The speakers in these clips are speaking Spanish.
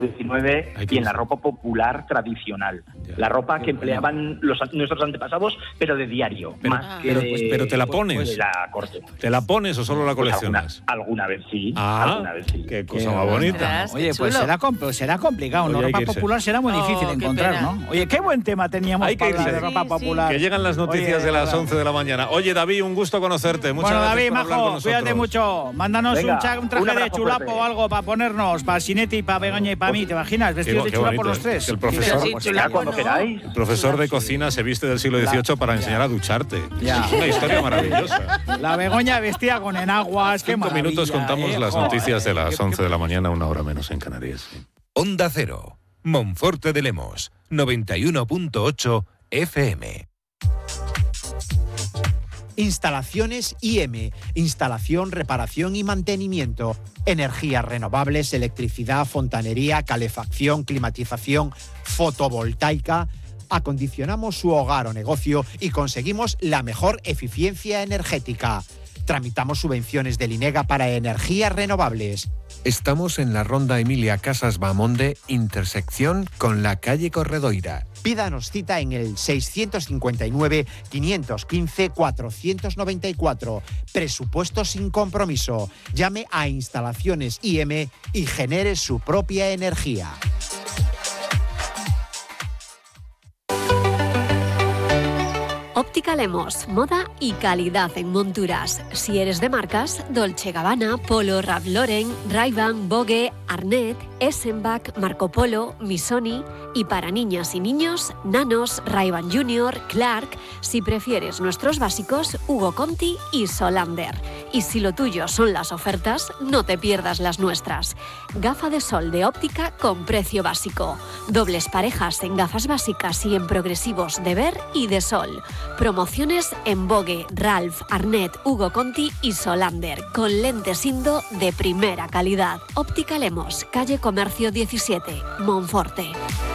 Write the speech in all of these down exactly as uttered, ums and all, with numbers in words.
diecinueve y en la ropa popular tradicional. Ya. La ropa que empleaban los, nuestros antepasados, pero de diario, pero, más que pero, de, pues, pero te la pones. Pues, de la corte. ¿Te la pones o solo la coleccionas? Pues alguna, alguna vez sí. Ah, alguna vez sí. Qué cosa más bonita. Oye, pues será, compl- será complicado, ¿no? Ropa popular será muy difícil de oh, encontrar, ¿no? Oye, qué buen tema teníamos Hay para hablar de ropa sí, popular. Que llegan las noticias Oye, de las once de la mañana. Oye, David, un gusto conocerte. Muchas bueno, gracias David, por hablar majo, con nosotros. cuídate mucho. Mándanos Venga, un, cha- un traje un de chulapo fuerte. o algo para ponernos, para Sinetti, para Begoña y para mí, ¿te imaginas? Vestidos de chulapo los tres. El profesor, sí, chulapo, cuando queráis. El profesor de cocina se viste del siglo dieciocho para enseñar a ducharte. Ya. Es una historia maravillosa. La Begoña vestía con enaguas, qué maravilla. Cinco minutos contamos eh, las joder, noticias de las once de la mañana, una hora menos en Canarias. Onda Cero, Monforte de Lemos, noventa y uno punto ocho F M. Instalaciones I M, instalación, reparación y mantenimiento. Energías renovables, electricidad, fontanería, calefacción, climatización, fotovoltaica. Acondicionamos su hogar o negocio y conseguimos la mejor eficiencia energética. Tramitamos subvenciones del INEGA para energías renovables. Estamos en la Ronda Emilia Casas Bamonde, intersección con la calle Corredoira. Pídanos cita en el seiscientos cincuenta y nueve, quinientos quince, cuatrocientos noventa y cuatro. Presupuesto sin compromiso. Llame a Instalaciones I M y genere su propia energía. Óptica Lemos, moda y calidad en monturas. Si eres de marcas, Dolce Gabbana, Polo, Ralph Lauren, Ray-Ban, Vogue, Arnett, Essenbach, Marco Polo, Missoni y para niñas y niños, Nanos, Ray-Ban Junior, Clark. Si prefieres nuestros básicos, Hugo Conti y Solander. Y si lo tuyo son las ofertas, no te pierdas las nuestras. Gafa de sol de óptica con precio básico. Dobles parejas en gafas básicas y en progresivos de ver y de sol. Promociones en Vogue, Ralph, Arnett, Hugo Conti y Solander, con lentes Indo de primera calidad. Óptica Lemos, calle Comercio diecisiete, Monforte.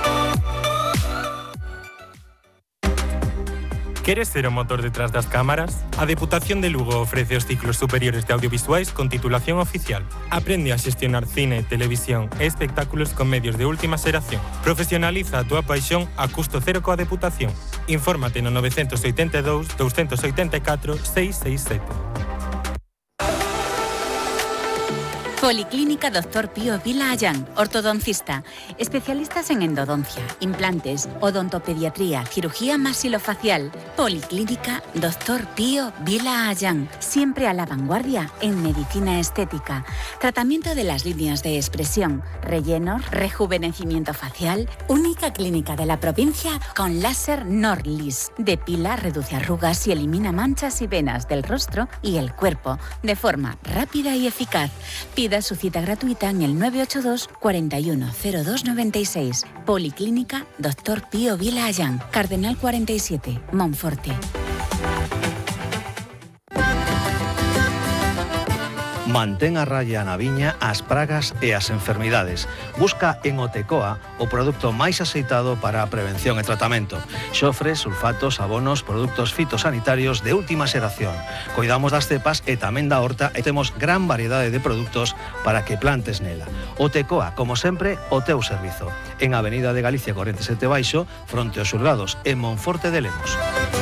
Queres ser o motor detrás das cámaras? A Deputación de Lugo ofrece os ciclos superiores de audiovisuais con titulación oficial. Aprende a xestionar cine, televisión e espectáculos con medios de última xeración. Profesionaliza a túa paixón a custo cero coa Deputación. Infórmate no nove oito dous, dous oito catro, seis seis sete. Policlínica Doctor Pío Vila Ayán, ortodoncista. Especialistas en endodoncia, implantes, odontopediatría, cirugía maxilofacial. Policlínica Doctor Pío Vila Ayán. Siempre a la vanguardia en medicina estética. Tratamiento de las líneas de expresión, rellenos, rejuvenecimiento facial. Única clínica de la provincia con láser Norlis. Depila, reduce arrugas y elimina manchas y venas del rostro y el cuerpo de forma rápida y eficaz. Pida su cita gratuita en el nueve ocho dos, cuarenta y uno, cero dos noventa y seis. Policlínica Doctor Pío Vila Ayán, Cardenal cuarenta y siete, Monforte. Mantén a raya na viña as pragas e as enfermidades. Busca en Otecoa o produto máis aceitado para a prevención e tratamento. Xofre, sulfatos, abonos, produtos fitosanitarios de última xeración. Coidamos das cepas e tamén da horta e temos gran variedade de produtos para que plantes nela. Otecoa, como sempre, o teu servizo. En Avenida de Galicia cuarenta y siete Baixo, fronte aos Xulgados, en Monforte de Lemos.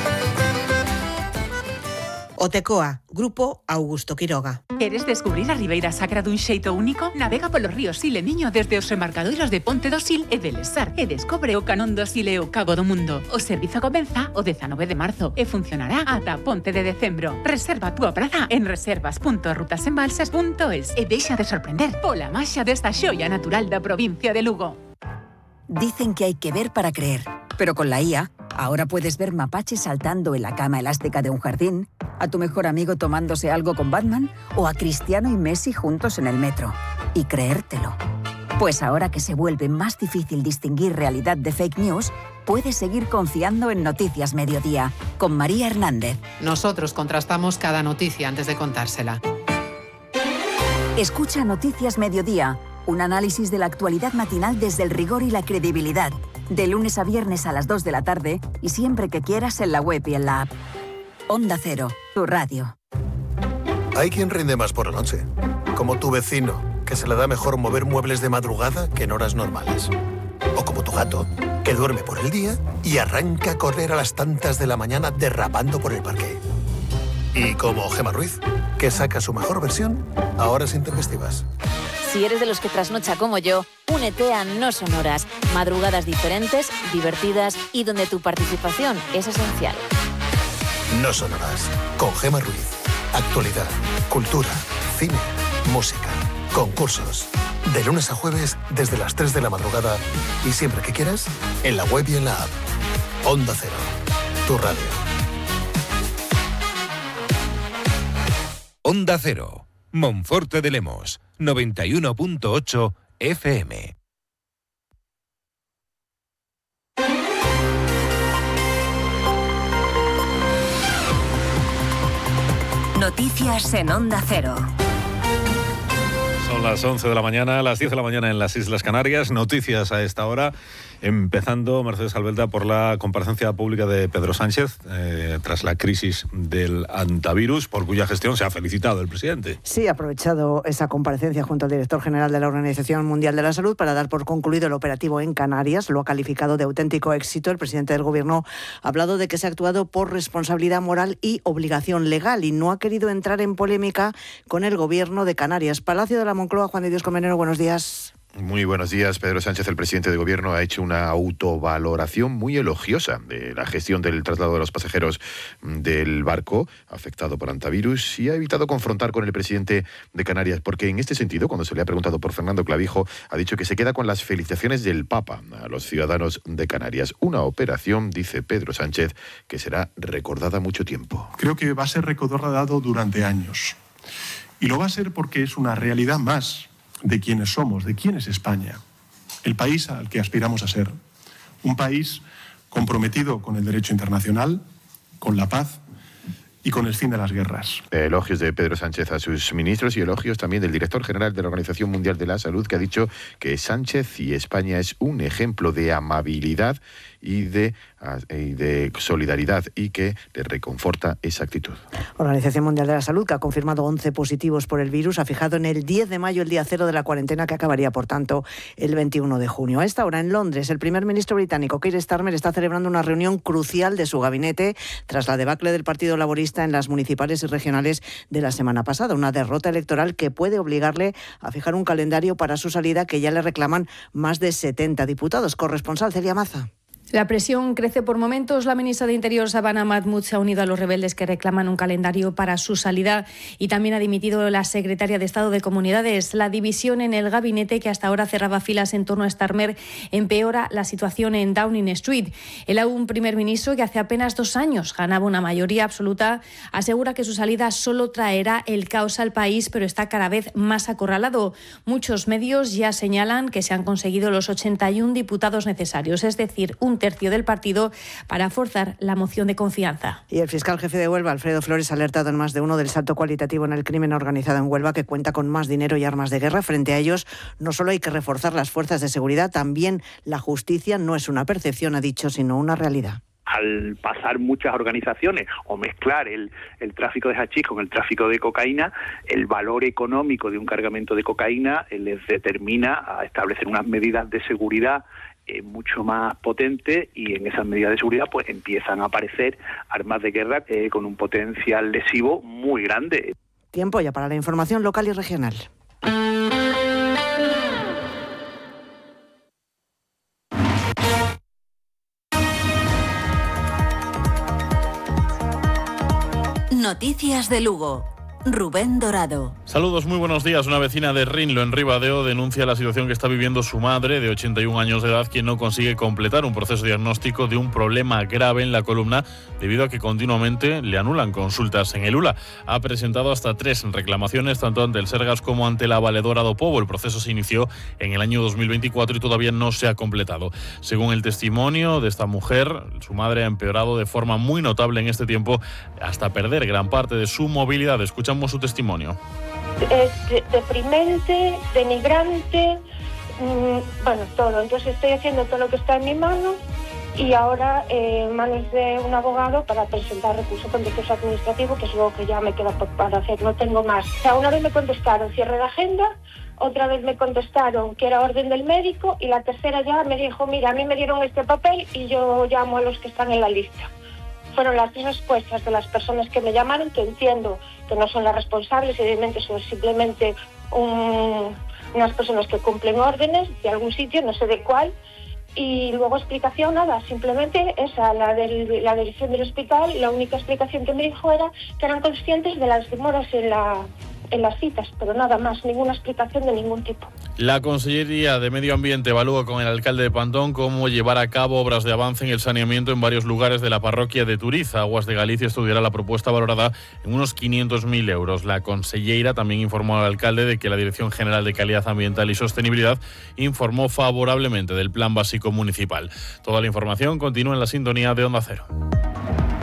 Otecoa, Grupo Augusto Quiroga. Queres descubrir a Ribeira Sacra dun xeito único? Navega polos ríos Sil e Miño desde os embarcadoiros de Ponte do Sil e de Lesar e descobre o canón do Sil e o Cabo do Mundo. O servizo comeza o dezanove de marzo e funcionará ata Ponte de Decembro. Reserva a túa praza en reservas punto rutasembalsas punto es e deixa de sorprender pola maxia desta xoia natural da provincia de Lugo. Dicen que hay que ver para creer, pero con la I A, ahora puedes ver mapaches saltando en la cama elástica de un jardín, a tu mejor amigo tomándose algo con Batman o a Cristiano y Messi juntos en el metro. Y creértelo. Pues ahora que se vuelve más difícil distinguir realidad de fake news, puedes seguir confiando en Noticias Mediodía, con María Hernández. Nosotros contrastamos cada noticia antes de contársela. Escucha Noticias Mediodía, un análisis de la actualidad matinal desde el rigor y la credibilidad. De lunes a viernes a las dos de la tarde y siempre que quieras en la web y en la app. Onda Cero, tu radio. Hay quien rinde más por la noche, como tu vecino. que se le da mejor mover muebles de madrugada que en horas normales. O como tu gato, que duerme por el día y arranca a correr a las tantas de la mañana derrapando por el parque. Y como Gemma Ruiz, que saca su mejor versión a horas intempestivas. Si eres de los que trasnocha como yo, únete a No Sonoras. Madrugadas diferentes, divertidas y donde tu participación es esencial. No Sonoras, con Gemma Ruiz. Actualidad, cultura, cine, música, concursos. De lunes a jueves desde las tres de la madrugada y siempre que quieras, en la web y en la app. Onda Cero, tu radio. Onda Cero, Monforte de Lemos, noventa y uno punto ocho F M. Noticias en Onda Cero. Son las once de la mañana, las diez de la mañana en las Islas Canarias. Noticias a esta hora. Empezando, Mercedes Albelda, por la comparecencia pública de Pedro Sánchez eh, tras la crisis del antivirus, por cuya gestión se ha felicitado el presidente. Sí, ha aprovechado esa comparecencia junto al director general de la Organización Mundial de la Salud para dar por concluido el operativo en Canarias. Lo ha calificado de auténtico éxito. El presidente del Gobierno ha hablado de que se ha actuado por responsabilidad moral y obligación legal y no ha querido entrar en polémica con el Gobierno de Canarias. Palacio de la Moncloa, Juan de Dios Comenero, buenos días. Muy buenos días. Pedro Sánchez, el presidente de Gobierno, ha hecho una autovaloración muy elogiosa de la gestión del traslado de los pasajeros del barco afectado por antivirus y ha evitado confrontar con el presidente de Canarias, porque en este sentido, cuando se le ha preguntado por Fernando Clavijo, ha dicho que se queda con las felicitaciones del Papa a los ciudadanos de Canarias. Una operación, dice Pedro Sánchez, que será recordada mucho tiempo. Creo que va a ser recordado durante años. Y lo va a ser porque es una realidad más de quiénes somos, de quién es España, el país al que aspiramos a ser. Un país comprometido con el derecho internacional, con la paz y con el fin de las guerras. Elogios de Pedro Sánchez a sus ministros y elogios también del director general de la Organización Mundial de la Salud, que ha dicho que Sánchez y España es un ejemplo de amabilidad y de, y de solidaridad y que le reconforta esa actitud. Organización Mundial de la Salud, que ha confirmado once positivos por el virus, ha fijado en el diez de mayo el día cero de la cuarentena, que acabaría, por tanto, el veintiuno de junio. A esta hora, en Londres, el primer ministro británico, Keir Starmer, está celebrando una reunión crucial de su gabinete tras la debacle del Partido Laborista en las municipales y regionales de la semana pasada. Una derrota electoral que puede obligarle a fijar un calendario para su salida, que ya le reclaman más de setenta diputados. Corresponsal Celia Maza. La presión crece por momentos. La ministra de Interior, Sabana Mahmood, se ha unido a los rebeldes que reclaman un calendario para su salida y también ha dimitido la secretaria de Estado de Comunidades. La división en el gabinete, que hasta ahora cerraba filas en torno a Starmer, empeora la situación en Downing Street. El aún primer ministro, que hace apenas dos años ganaba una mayoría absoluta, asegura que su salida solo traerá el caos al país, pero está cada vez más acorralado. Muchos medios ya señalan que se han conseguido los ochenta y uno diputados necesarios, es decir, un tercio del partido, para forzar la moción de confianza. Y el fiscal jefe de Huelva, Alfredo Flores, ha alertado en más de uno del salto cualitativo en el crimen organizado en Huelva, que cuenta con más dinero y armas de guerra. Frente a ellos, no solo hay que reforzar las fuerzas de seguridad, también la justicia no es una percepción, ha dicho, sino una realidad. Al pasar muchas organizaciones o mezclar el, el tráfico de hachís con el tráfico de cocaína, el valor económico de un cargamento de cocaína les determina a establecer unas medidas de seguridad eh, mucho más potentes, y en esas medidas de seguridad pues empiezan a aparecer armas de guerra eh, con un potencial lesivo muy grande. Tiempo ya para la información local y regional. Noticias de Lugo. Rubén Dorado. Saludos, muy buenos días. Una vecina de Rinlo, en Ribadeo, denuncia la situación que está viviendo su madre, de ochenta y un años de edad, quien no consigue completar un proceso diagnóstico de un problema grave en la columna debido a que continuamente le anulan consultas en el U L A. Ha presentado hasta tres reclamaciones, tanto ante el Sergas como ante la valedora do Pobo. El proceso se inició en el año dos mil veinticuatro y todavía no se ha completado. Según el testimonio de esta mujer, su madre ha empeorado de forma muy notable en este tiempo, hasta perder gran parte de su movilidad. Escuchamos su testimonio. Es deprimente, denigrante, mmm, bueno, todo. Entonces estoy haciendo todo lo que está en mi mano y ahora eh, en manos de un abogado para presentar recurso contencioso administrativo, que es lo que ya me queda por, para hacer, no tengo más. O sea, una vez me contestaron cierre de agenda, otra vez me contestaron que era orden del médico y la tercera ya me dijo, mira, a mí me dieron este papel y yo llamo a los que están en la lista. Fueron las tres respuestas de las personas que me llamaron, que entiendo que no son las responsables, evidentemente son simplemente un, unas personas que cumplen órdenes de algún sitio, no sé de cuál. Y luego explicación, nada, simplemente esa, la, del, la dirección del hospital, la única explicación que me dijo era que eran conscientes de las demoras en, la, en las citas, pero nada más, ninguna explicación de ningún tipo. La Consellería de Medio Ambiente evalúa con el alcalde de Pantón cómo llevar a cabo obras de avance en el saneamiento en varios lugares de la parroquia de Turiz. Aguas de Galicia estudiará la propuesta valorada en unos quinientos mil euros. La consellera también informó al alcalde de que la Dirección General de Calidad Ambiental y Sostenibilidad informó favorablemente del Plan Básico Municipal. Toda la información continúa en la sintonía de Onda Cero.